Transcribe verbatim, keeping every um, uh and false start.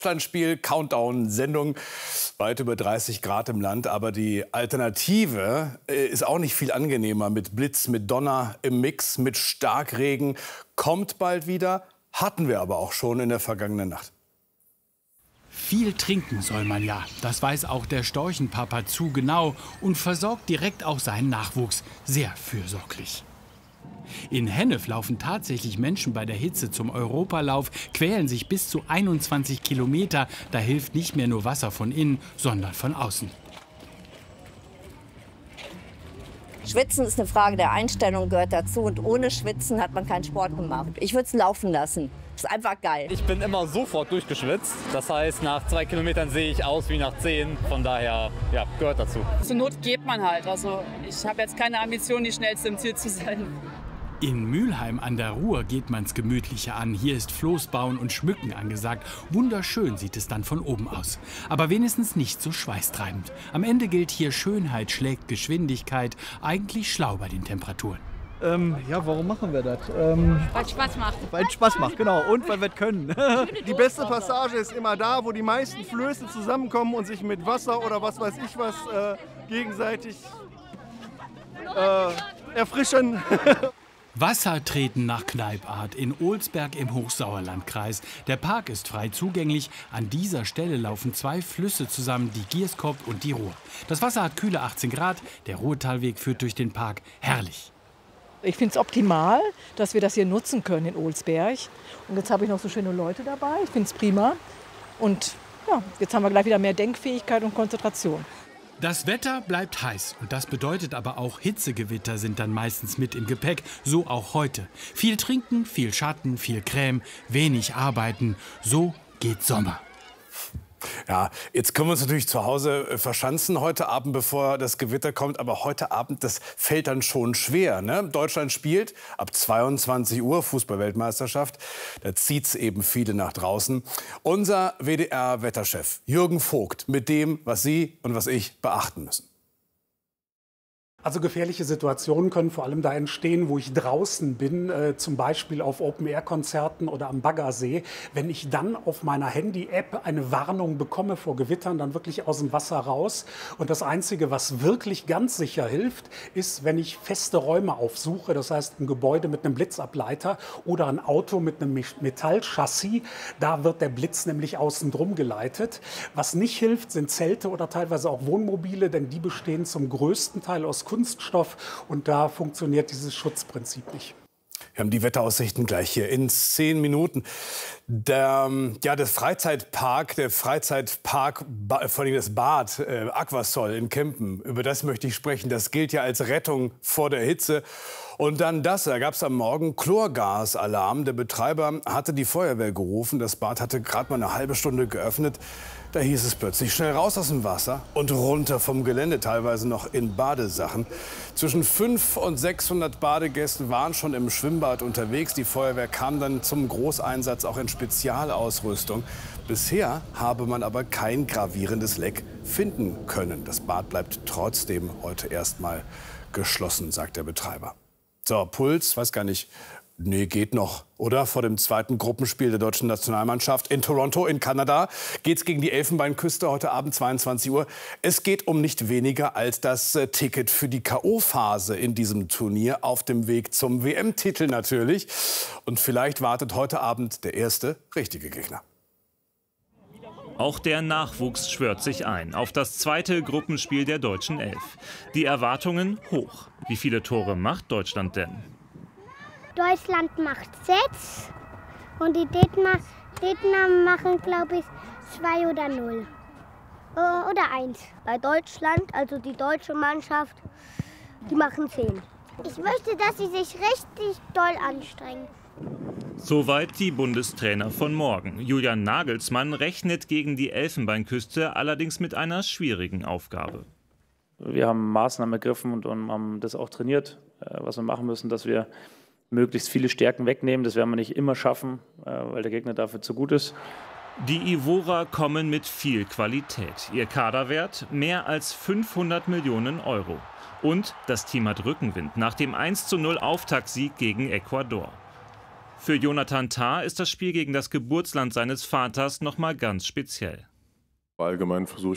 Spiel, Countdown-Sendung, weit über dreißig Grad im Land. Aber die Alternative äh, ist auch nicht viel angenehmer. Mit Blitz, mit Donner im Mix, mit Starkregen. Kommt bald wieder, hatten wir aber auch schon in der vergangenen Nacht. Viel trinken soll man ja. Das weiß auch der Storchenpapa zu genau und versorgt direkt auch seinen Nachwuchs sehr fürsorglich. In Hennef laufen tatsächlich Menschen bei der Hitze zum Europalauf, quälen sich bis zu einundzwanzig Kilometer. Da hilft nicht mehr nur Wasser von innen, sondern von außen. Schwitzen ist eine Frage der Einstellung, gehört dazu. Und ohne Schwitzen hat man keinen Sport gemacht. Ich würde es laufen lassen. Ist einfach geil. Ich bin immer sofort durchgeschwitzt. Das heißt, nach zwei Kilometern sehe ich aus wie nach zehn. Von daher, ja, gehört dazu. Zur Not geht man halt. Also ich habe jetzt keine Ambition, die schnellste im Ziel zu sein. In Mülheim an der Ruhr geht man's gemütlicher an. Hier ist Floßbauen und Schmücken angesagt. Wunderschön sieht es dann von oben aus. Aber wenigstens nicht so schweißtreibend. Am Ende gilt hier, Schönheit schlägt Geschwindigkeit. Eigentlich schlau bei den Temperaturen. Ähm, ja, warum machen wir das? Ähm, weil es Spaß macht. Weil es Spaß macht, genau. Und weil wir es können. Die beste Passage ist immer da, wo die meisten Flöße zusammenkommen und sich mit Wasser oder was weiß ich was äh, gegenseitig äh, erfrischen. Wasser treten nach Kneipart in Olsberg im Hochsauerlandkreis. Der Park ist frei zugänglich. An dieser Stelle laufen zwei Flüsse zusammen, die Gierskop und die Ruhr. Das Wasser hat kühle achtzehn Grad. Der Ruhrtalweg führt durch den Park. Herrlich. Ich finde es optimal, dass wir das hier nutzen können in Olsberg. Und jetzt habe ich noch so schöne Leute dabei. Ich finde es prima. Und ja, jetzt haben wir gleich wieder mehr Denkfähigkeit und Konzentration. Das Wetter bleibt heiß und das bedeutet aber auch, Hitzegewitter sind dann meistens mit im Gepäck, so auch heute. Viel trinken, viel Schatten, viel Creme, wenig arbeiten, so geht Sommer. Ja, jetzt können wir uns natürlich zu Hause verschanzen heute Abend, bevor das Gewitter kommt. Aber heute Abend, das fällt dann schon schwer, ne? Deutschland spielt ab zweiundzwanzig Uhr Fußball-Weltmeisterschaft. Da zieht's eben viele nach draußen. Unser W D R-Wetterchef Jürgen Vogt mit dem, was Sie und was ich beachten müssen. Also gefährliche Situationen können vor allem da entstehen, wo ich draußen bin, äh, zum Beispiel auf Open-Air-Konzerten oder am Baggersee. Wenn ich dann auf meiner Handy-App eine Warnung bekomme vor Gewittern, dann wirklich aus dem Wasser raus. Und das Einzige, was wirklich ganz sicher hilft, ist, wenn ich feste Räume aufsuche, das heißt ein Gebäude mit einem Blitzableiter oder ein Auto mit einem Metallchassis. Da wird der Blitz nämlich außen drum geleitet. Was nicht hilft, sind Zelte oder teilweise auch Wohnmobile, denn die bestehen zum größten Teil aus Kunststoff und da funktioniert dieses Schutzprinzip nicht. Wir haben die Wetteraussichten gleich hier in zehn Minuten. Der, ja, das Freizeitpark, der Freizeitpark, vor allem das Bad äh, Aquasol in Kempen, über das möchte ich sprechen. Das gilt ja als Rettung vor der Hitze. Und dann das, da gab es am Morgen Chlorgasalarm. Der Betreiber hatte die Feuerwehr gerufen. Das Bad hatte gerade mal eine halbe Stunde geöffnet. Da hieß es plötzlich, schnell raus aus dem Wasser und runter vom Gelände, teilweise noch in Badesachen. Zwischen fünfhundert und sechshundert Badegästen waren schon im Schwimmbad unterwegs. Die Feuerwehr kam dann zum Großeinsatz auch in Spezialausrüstung. Bisher habe man aber kein gravierendes Leck finden können. Das Bad bleibt trotzdem heute erstmal geschlossen, sagt der Betreiber. So, Puls, weiß gar nicht. Nee, geht noch, oder? Vor dem zweiten Gruppenspiel der deutschen Nationalmannschaft in Toronto in Kanada geht's gegen die Elfenbeinküste heute Abend zweiundzwanzig Uhr. Es geht um nicht weniger als das äh, Ticket für die K O-Phase in diesem Turnier auf dem Weg zum W M-Titel natürlich. Und vielleicht wartet heute Abend der erste richtige Gegner. Auch der Nachwuchs schwört sich ein auf das zweite Gruppenspiel der deutschen Elf. Die Erwartungen hoch. Wie viele Tore macht Deutschland denn? Deutschland macht sechs und die Dänemark machen, glaube ich, zwei oder null. Oder eins. Bei Deutschland, also die deutsche Mannschaft, die machen zehn. Ich möchte, dass sie sich richtig doll anstrengen. Soweit die Bundestrainer von morgen. Julian Nagelsmann rechnet gegen die Elfenbeinküste allerdings mit einer schwierigen Aufgabe. Wir haben Maßnahmen ergriffen und, und haben das auch trainiert, was wir machen müssen, dass wir möglichst viele Stärken wegnehmen. Das werden wir nicht immer schaffen, weil der Gegner dafür zu gut ist. Die Ivorer kommen mit viel Qualität. Ihr Kaderwert mehr als fünfhundert Millionen Euro. Und das Team hat Rückenwind nach dem eins zu null Auftaktsieg gegen Ecuador. Für Jonathan Tah ist das Spiel gegen das Geburtsland seines Vaters noch mal ganz speziell. Allgemein versuche